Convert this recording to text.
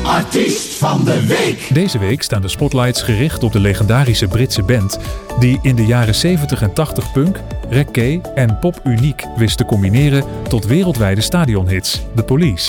Artiest van de week. Deze week staan de spotlights gericht op de legendarische Britse band die in de jaren 70 en 80 punk, reggae en pop uniek wist te combineren tot wereldwijde stadionhits, The Police.